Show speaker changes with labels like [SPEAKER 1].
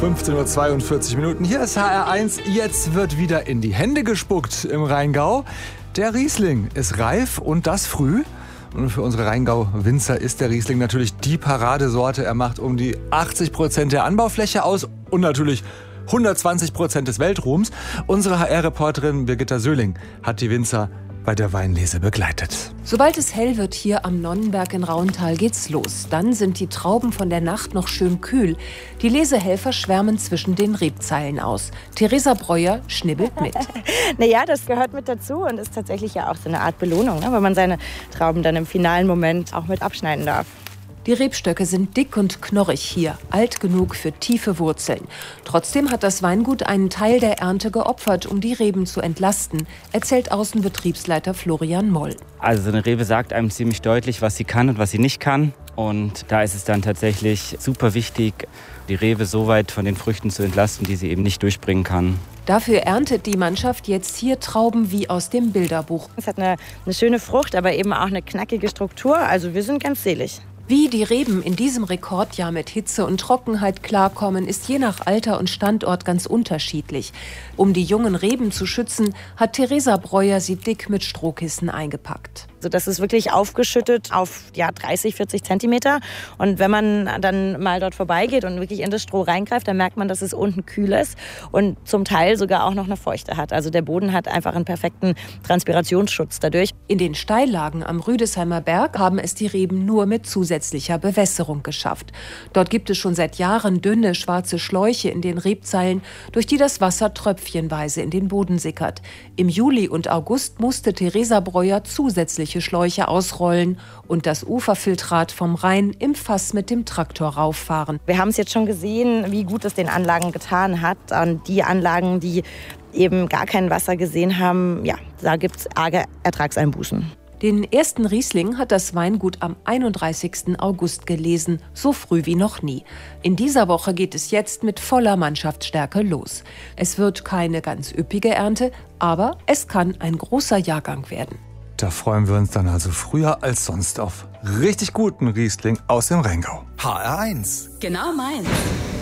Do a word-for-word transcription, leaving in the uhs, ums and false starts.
[SPEAKER 1] fünfzehn Uhr zweiundvierzig Minuten. Hier ist H R eins. Jetzt wird wieder in die Hände gespuckt im Rheingau. Der Riesling ist reif und das früh. Und für unsere Rheingau-Winzer ist der Riesling natürlich die Paradesorte. Er macht um die achtzig Prozent der Anbaufläche aus und natürlich hundertzwanzig Prozent des Weltruhms. Unsere H R-Reporterin Birgitta Söhling hat die Winzer bei der Weinlese begleitet.
[SPEAKER 2] Sobald es hell wird hier am Nonnenberg in Rauental geht's los. Dann sind die Trauben von der Nacht noch schön kühl. Die Lesehelfer schwärmen zwischen den Rebzeilen aus. Theresa Breuer schnibbelt mit.
[SPEAKER 3] Naja, das gehört mit dazu und ist tatsächlich ja auch so eine Art Belohnung, ne? Weil man seine Trauben dann im finalen Moment auch mit abschneiden darf.
[SPEAKER 2] Die Rebstöcke sind dick und knorrig hier, alt genug für tiefe Wurzeln. Trotzdem hat das Weingut einen Teil der Ernte geopfert, um die Reben zu entlasten, erzählt Außenbetriebsleiter Florian Moll.
[SPEAKER 4] Also eine Rebe sagt einem ziemlich deutlich, was sie kann und was sie nicht kann. Und da ist es dann tatsächlich super wichtig, die Rebe so weit von den Früchten zu entlasten, die sie eben nicht durchbringen kann.
[SPEAKER 2] Dafür erntet die Mannschaft jetzt hier Trauben wie aus dem Bilderbuch.
[SPEAKER 3] Es hat eine, eine schöne Frucht, aber eben auch eine knackige Struktur. Also wir sind ganz selig.
[SPEAKER 2] Wie die Reben in diesem Rekordjahr mit Hitze und Trockenheit klarkommen, ist je nach Alter und Standort ganz unterschiedlich. Um die jungen Reben zu schützen, hat Theresa Breuer sie dick mit Strohkissen eingepackt.
[SPEAKER 3] Also das ist wirklich aufgeschüttet auf ja, dreißig, vierzig Zentimeter. Und wenn man dann mal dort vorbeigeht und wirklich in das Stroh reingreift, dann merkt man, dass es unten kühl ist und zum Teil sogar auch noch eine Feuchte hat. Also der Boden hat einfach einen perfekten Transpirationsschutz dadurch.
[SPEAKER 2] In den Steillagen am Rüdesheimer Berg haben es die Reben nur mit zusätzlicher Bewässerung geschafft. Dort gibt es schon seit Jahren dünne, schwarze Schläuche in den Rebzeilen, durch die das Wasser tröpfchenweise in den Boden sickert. Im Juli und August musste Theresa Breuer zusätzliche Schläuche ausrollen und das Uferfiltrat vom Rhein im Fass mit dem Traktor rauffahren.
[SPEAKER 3] Wir haben es jetzt schon gesehen, wie gut es den Anlagen getan hat. Und die Anlagen, die eben gar kein Wasser gesehen haben, ja, da gibt es arge Ertragseinbußen.
[SPEAKER 2] Den ersten Riesling hat das Weingut am einunddreißigsten August gelesen, so früh wie noch nie. In dieser Woche geht es jetzt mit voller Mannschaftsstärke los. Es wird keine ganz üppige Ernte, aber es kann ein großer Jahrgang werden.
[SPEAKER 1] Da freuen wir uns dann also früher als sonst auf richtig guten Riesling aus dem Rheingau.
[SPEAKER 5] H R eins.
[SPEAKER 6] Genau meins.